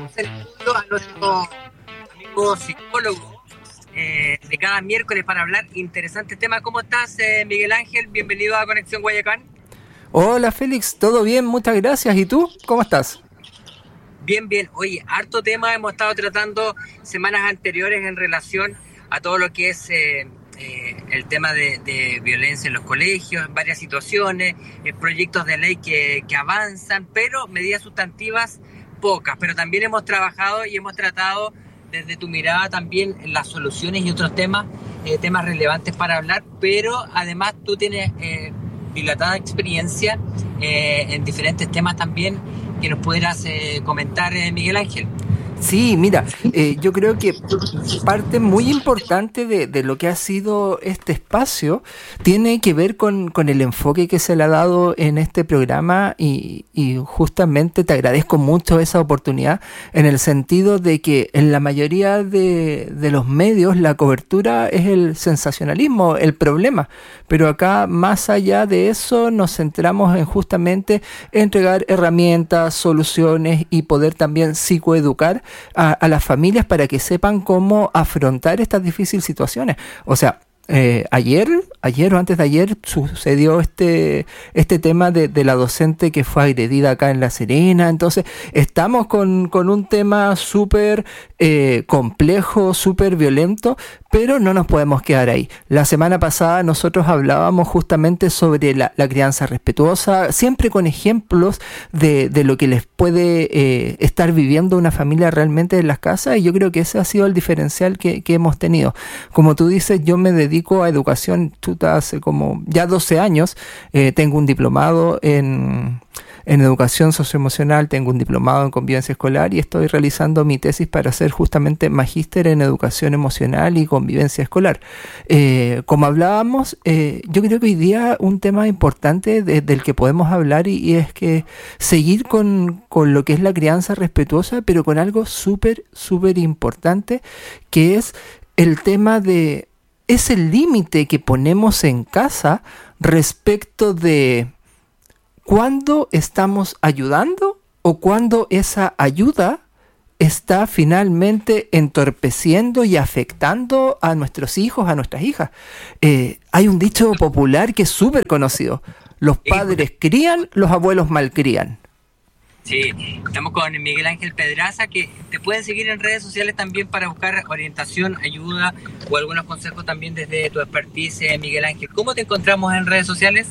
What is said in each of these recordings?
Saludo a nuestro amigo psicólogo de cada miércoles para hablar interesantes temas. ¿Cómo estás, Miguel Ángel? Bienvenido a Conexión Guayacán. Hola Félix, ¿todo bien? Muchas gracias. ¿Y tú? ¿Cómo estás? Bien, bien. Oye, harto tema hemos estado tratando semanas anteriores en relación a todo lo que es el tema de violencia en los colegios, en varias situaciones, proyectos de ley que avanzan, pero medidas sustantivas pocas. Pero también hemos trabajado y hemos tratado desde tu mirada también las soluciones y otros temas relevantes para hablar, pero además tú tienes dilatada experiencia en diferentes temas también que nos pudieras comentar, Miguel Ángel. Sí, mira, yo creo que parte muy importante de lo que ha sido este espacio tiene que ver con el enfoque que se le ha dado en este programa y justamente te agradezco mucho esa oportunidad en el sentido de que en la mayoría de los medios la cobertura es el sensacionalismo, el problema, pero acá más allá de eso nos centramos en justamente entregar herramientas, soluciones y poder también psicoeducar a las familias para que sepan cómo afrontar estas difíciles situaciones. O sea, ayer o antes de ayer sucedió este tema de la docente que fue agredida acá en La Serena. Entonces estamos con un tema súper complejo, súper violento, pero no nos podemos quedar ahí. La semana pasada nosotros hablábamos justamente sobre la crianza respetuosa, siempre con ejemplos de lo que les puede estar viviendo una familia realmente en las casas, y yo creo que ese ha sido el diferencial que hemos tenido. Como tú dices, yo me dedico a educación hace como ya 12 años, tengo un diplomado en educación socioemocional, tengo un diplomado en convivencia escolar y estoy realizando mi tesis para ser justamente magíster en educación emocional y convivencia escolar. Como hablábamos, yo creo que hoy día un tema importante del que podemos hablar y es que seguir con lo que es la crianza respetuosa, pero con algo súper, súper importante, que es el tema de ese límite que ponemos en casa respecto de ¿cuándo estamos ayudando o cuándo esa ayuda está finalmente entorpeciendo y afectando a nuestros hijos, a nuestras hijas? Hay un dicho popular que es súper conocido: los padres crían, los abuelos malcrían. Sí, estamos con Miguel Ángel Pedraza, que te pueden seguir en redes sociales también para buscar orientación, ayuda o algunos consejos también desde tu expertise, Miguel Ángel. ¿Cómo te encontramos en redes sociales?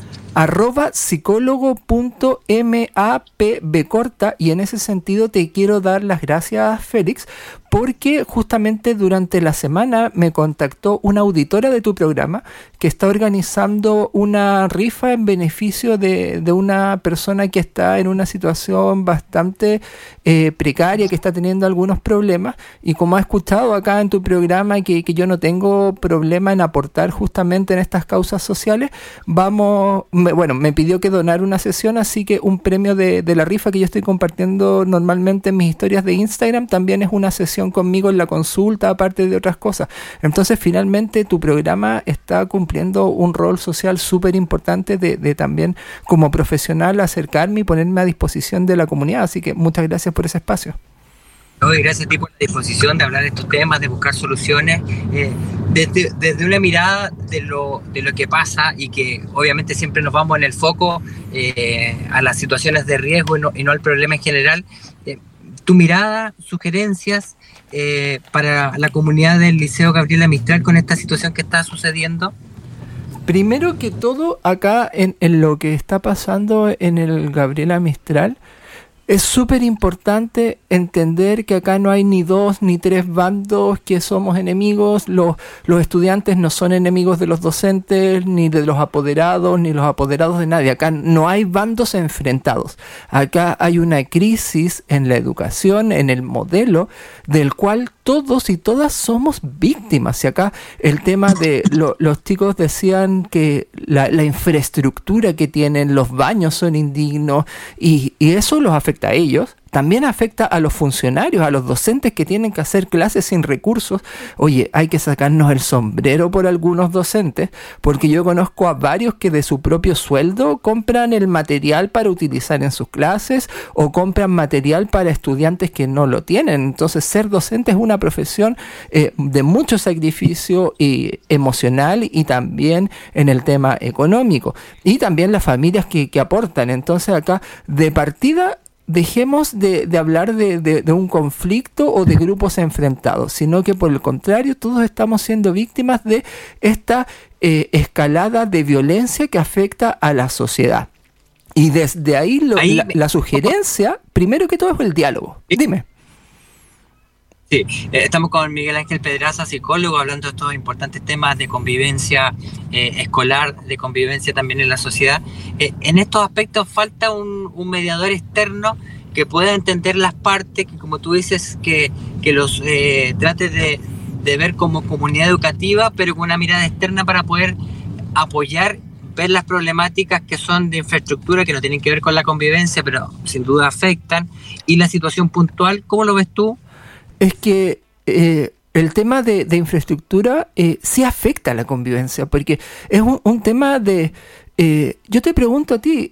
@psicólogo.mapb, y en ese sentido te quiero dar las gracias, Félix, porque justamente durante la semana me contactó una auditora de tu programa que está organizando una rifa en beneficio de una persona que está en una situación bastante precaria, que está teniendo algunos problemas, y como has escuchado acá en tu programa que yo no tengo problema en aportar justamente en estas causas sociales, me pidió que donar una sesión, así que un premio de la rifa que yo estoy compartiendo normalmente en mis historias de Instagram también es una sesión conmigo en la consulta, aparte de otras cosas. Entonces finalmente tu programa está cumpliendo un rol social súper importante de también como profesional acercarme y ponerme a disposición de la comunidad, así que muchas gracias por ese espacio. Gracias a ti por la disposición de hablar de estos temas, de buscar soluciones, desde una mirada de lo que pasa, y que obviamente siempre nos vamos en el foco a las situaciones de riesgo y no al problema en general. Tu mirada, sugerencias para la comunidad del Liceo Gabriela Mistral con esta situación que está sucediendo. Primero que todo, acá en lo que está pasando en el Gabriela Mistral, es súper importante entender que acá no hay ni dos ni tres bandos que somos enemigos. Los estudiantes no son enemigos de los docentes, ni de los apoderados, ni los apoderados de nadie. Acá no hay bandos enfrentados. Acá hay una crisis en la educación, en el modelo, del cual todos y todas somos víctimas. Y acá el tema de los chicos decían que la infraestructura que tienen, los baños son indignos, y eso los afecta a ellos, también afecta a los funcionarios, a los docentes que tienen que hacer clases sin recursos. Oye, hay que sacarnos el sombrero por algunos docentes, porque yo conozco a varios que de su propio sueldo compran el material para utilizar en sus clases o compran material para estudiantes que no lo tienen. Entonces, ser docente es una profesión de mucho sacrificio emocional y también en el tema económico. Y también las familias que aportan. Entonces, acá, de partida, dejemos de hablar de un conflicto o de grupos enfrentados, sino que por el contrario, todos estamos siendo víctimas de esta escalada de violencia que afecta a la sociedad. Y desde ahí, la sugerencia, primero que todo, es el diálogo. Dime. Sí, estamos con Miguel Ángel Pedraza, psicólogo, hablando de estos importantes temas de convivencia escolar, de convivencia también en la sociedad. En estos aspectos falta un mediador externo que pueda entender las partes, que como tú dices, que los trate de ver como comunidad educativa, pero con una mirada externa para poder apoyar, ver las problemáticas que son de infraestructura, que no tienen que ver con la convivencia, pero sin duda afectan, y la situación puntual. ¿Cómo lo ves tú? Es que el tema de infraestructura sí afecta a la convivencia, porque es un tema de... yo te pregunto a ti,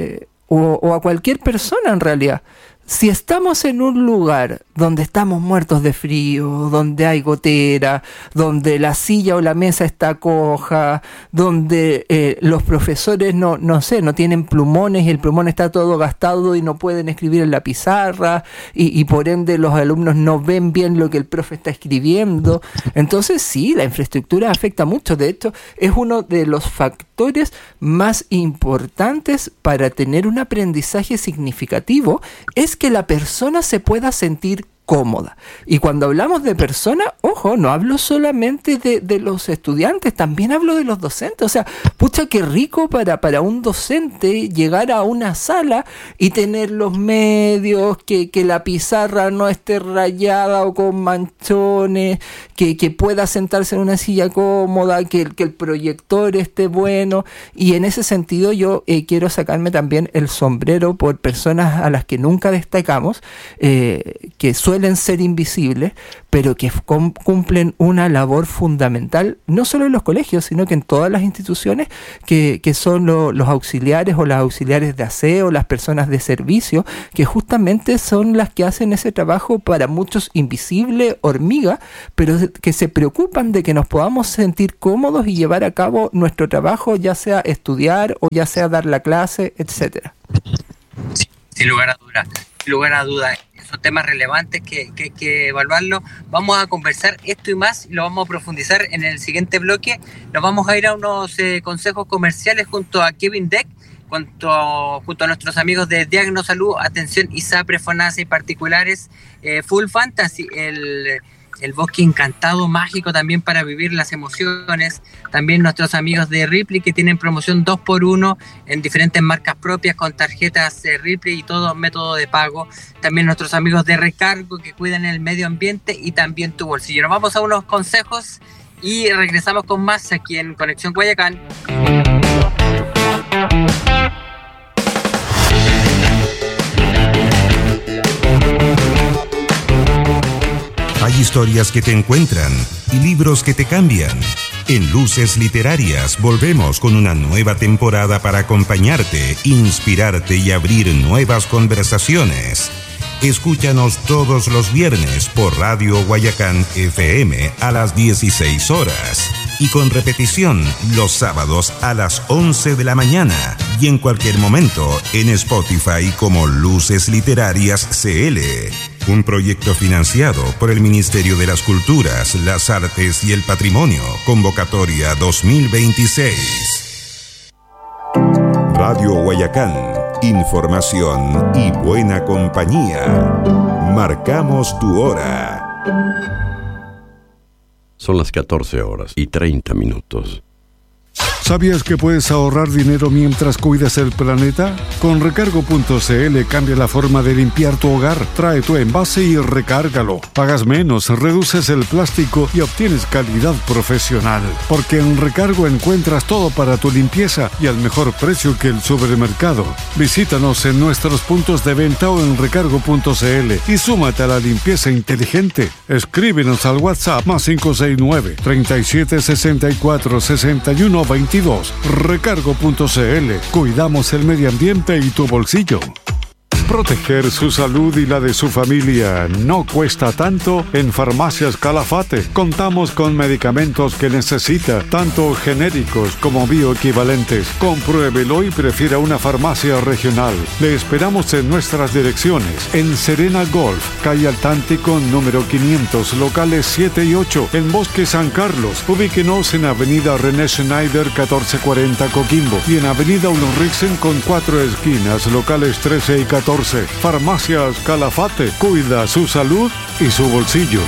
o a cualquier persona en realidad, si estamos en un lugar donde estamos muertos de frío, donde hay gotera, donde la silla o la mesa está coja, donde los profesores no tienen plumones y el plumón está todo gastado y no pueden escribir en la pizarra y por ende los alumnos no ven bien lo que el profe está escribiendo, entonces sí, la infraestructura afecta mucho. De hecho, es uno de los factores más importantes para tener un aprendizaje significativo, es que la persona se pueda sentir cómoda. Y cuando hablamos de persona, ojo, no hablo solamente de los estudiantes, también hablo de los docentes. O sea, pucha, qué rico para un docente llegar a una sala y tener los medios, que la pizarra no esté rayada o con manchones, que pueda sentarse en una silla cómoda, que el proyector esté bueno. Y en ese sentido yo quiero sacarme también el sombrero por personas a las que nunca destacamos, que suelen ser invisibles, pero que cumplen una labor fundamental, no solo en los colegios, sino que en todas las instituciones, que son los auxiliares o las auxiliares de aseo, las personas de servicio, que justamente son las que hacen ese trabajo para muchos invisible, hormiga, pero que se preocupan de que nos podamos sentir cómodos y llevar a cabo nuestro trabajo, ya sea estudiar o ya sea dar la clase, etcétera. Sin lugar a dudas. Son temas relevantes que hay que evaluarlo. Vamos a conversar esto y más, y lo vamos a profundizar en el siguiente bloque. Nos vamos a ir a unos consejos comerciales junto a Kevin Deck, junto a nuestros amigos de Diagnos Salud, Atención ISAPRE, FONASA y particulares, Full Fantasy, el bosque encantado, mágico también para vivir las emociones. También nuestros amigos de Ripley, que tienen promoción 2x1 en diferentes marcas propias con tarjetas Ripley y todo método de pago. También nuestros amigos de Recargo, que cuidan el medio ambiente y también tu bolsillo. Nos vamos a unos consejos y regresamos con más aquí en Conexión Guayacán. Hay historias que te encuentran y libros que te cambian. En Luces Literarias volvemos con una nueva temporada para acompañarte, inspirarte y abrir nuevas conversaciones. Escúchanos todos los viernes por Radio Guayacán FM a las 16 horas y con repetición los sábados a las 11 de la mañana y en cualquier momento en Spotify como Luces Literarias CL. Un proyecto financiado por el Ministerio de las Culturas, las Artes y el Patrimonio. Convocatoria 2026. Radio Guayacán. Información y buena compañía. Marcamos tu hora. Son las 14 horas y 30 minutos. ¿Sabías que puedes ahorrar dinero mientras cuidas el planeta? Con Recargo.cl cambia la forma de limpiar tu hogar. Trae tu envase y recárgalo. Pagas menos, reduces el plástico y obtienes calidad profesional. Porque en Recargo encuentras todo para tu limpieza y al mejor precio que el supermercado. Visítanos en nuestros puntos de venta o en Recargo.cl y súmate a la limpieza inteligente. Escríbenos al WhatsApp +569 37 64 61 22. Recargo.cl. Cuidamos el medio ambiente y tu bolsillo. Proteger su salud y la de su familia no cuesta tanto en Farmacias Calafate. Contamos con medicamentos que necesita, tanto genéricos como bioequivalentes. Compruébelo y prefiera una farmacia regional. Le esperamos en nuestras direcciones. En Serena Golf, calle Altántico, número 500, locales 7 y 8, en Bosque San Carlos. Ubíquenos en Avenida René Schneider, 1440 Coquimbo. Y en Avenida Ulriksen con 4 esquinas, locales 13 y 14. Farmacias Calafate, cuida su salud y su bolsillo.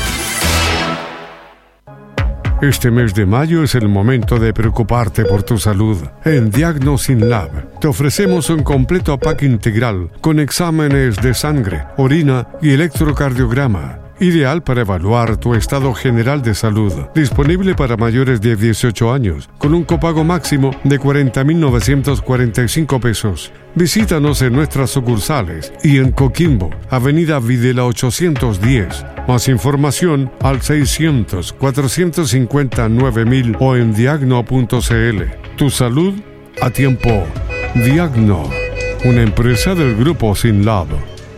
Este mes de mayo es el momento de preocuparte por tu salud. En Diagnosin Lab te ofrecemos un completo pack integral con exámenes de sangre, orina y electrocardiograma. Ideal para evaluar tu estado general de salud. Disponible para mayores de 18 años, con un copago máximo de 40.945 pesos. Visítanos en nuestras sucursales y en Coquimbo, Avenida Videla 810. Más información al 600-459-000 o en diagno.cl. Tu salud a tiempo. Diagno, una empresa del grupo SYNLAB.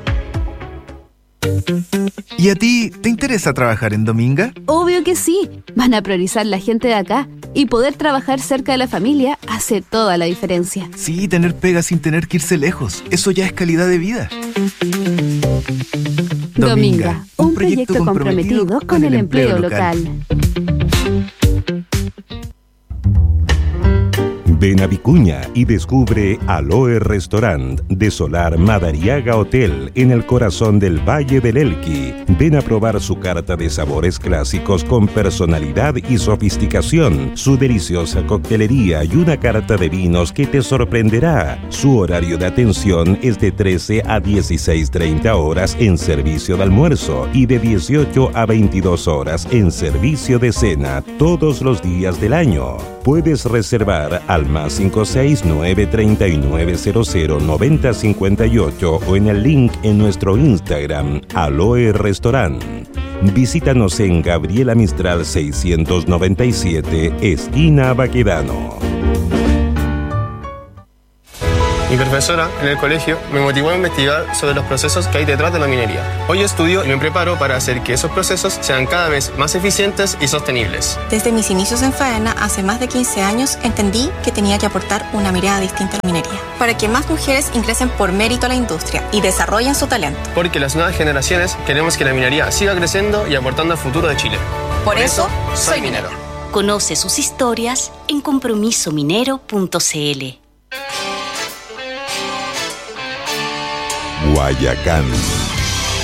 ¿Y a ti te interesa trabajar en Dominga? Obvio que sí. Van a priorizar la gente de acá. Y poder trabajar cerca de la familia hace toda la diferencia. Sí, tener pega sin tener que irse lejos. Eso ya es calidad de vida. Dominga, un proyecto comprometido con el empleo local. Ven a Vicuña y descubre Aloe Restaurant de Solar Madariaga Hotel en el corazón del Valle del Elqui. Ven a probar su carta de sabores clásicos con personalidad y sofisticación, su deliciosa coctelería y una carta de vinos que te sorprenderá. Su horario de atención es de 13 a 16:30 horas en servicio de almuerzo y de 18 a 22 horas en servicio de cena todos los días del año. Puedes reservar al +569 3900 9058 o en el link en nuestro Instagram, Aloe Restaurant. Visítanos en Gabriela Mistral 697, esquina Baquedano. Mi profesora en el colegio me motivó a investigar sobre los procesos que hay detrás de la minería. Hoy estudio y me preparo para hacer que esos procesos sean cada vez más eficientes y sostenibles. Desde mis inicios en faena, hace más de 15 años, entendí que tenía que aportar una mirada distinta a la minería, para que más mujeres ingresen por mérito a la industria y desarrollen su talento. Porque las nuevas generaciones queremos que la minería siga creciendo y aportando al futuro de Chile. Por eso, soy minero. Conoce sus historias en compromisominero.cl. Guayacán.